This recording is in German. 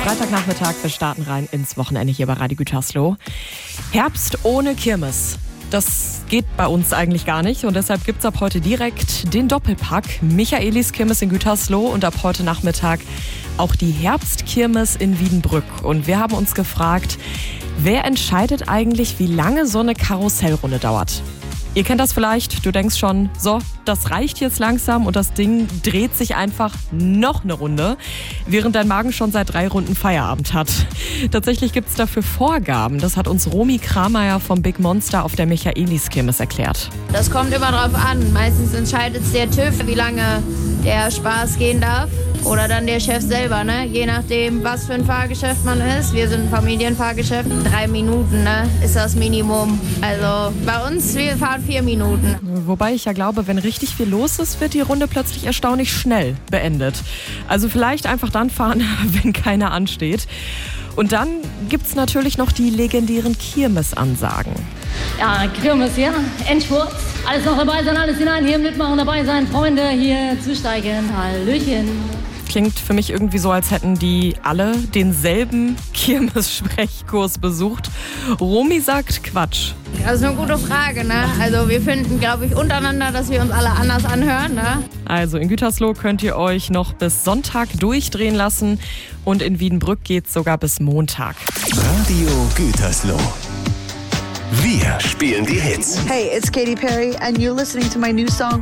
Freitagnachmittag, wir starten rein ins Wochenende hier bei Radio Gütersloh. Herbst ohne Kirmes. Das geht bei uns eigentlich gar nicht und deshalb gibt's ab heute direkt den Doppelpack Michaelis Kirmes in Gütersloh und ab heute Nachmittag auch die Herbstkirmes in Wiedenbrück. Und wir haben uns gefragt, wer entscheidet eigentlich, wie lange so eine Karussellrunde dauert? Ihr kennt das vielleicht, du denkst schon, so, das reicht jetzt langsam und das Ding dreht sich einfach noch eine Runde, während dein Magen schon seit 3 Runden Feierabend hat. Tatsächlich gibt es dafür Vorgaben, das hat uns Romy Krameyer vom Big Monster auf der Michaelis-Kirmes erklärt. Das kommt immer drauf an, meistens entscheidet der TÜV, wie lange der Spaß gehen darf. Oder dann der Chef selber, ne? Je nachdem, was für ein Fahrgeschäft man ist. Wir sind ein Familienfahrgeschäft. 3 Minuten, ne? Ist das Minimum. Also bei uns, wir fahren 4 Minuten. Wobei ich ja glaube, wenn richtig viel los ist, wird die Runde plötzlich erstaunlich schnell beendet. Also vielleicht einfach dann fahren, wenn keiner ansteht. Und dann gibt's natürlich noch die legendären Kirmesansagen. Ja, Kirmes hier, Endspurt. Alles noch dabei sein, alles hinein, hier mitmachen, dabei sein, Freunde, hier zusteigen. Hallöchen. Klingt für mich irgendwie so, als hätten die alle denselben Kirmes-Sprechkurs besucht. Romy sagt Quatsch. Das ist eine gute Frage, ne? Also wir finden, glaube ich, untereinander, dass wir uns alle anders anhören, ne? Also in Gütersloh könnt ihr euch noch bis Sonntag durchdrehen lassen und in Wiedenbrück geht's sogar bis Montag. Radio Gütersloh. Wir spielen die Hits. Hey, it's Katy Perry and you're listening to my new song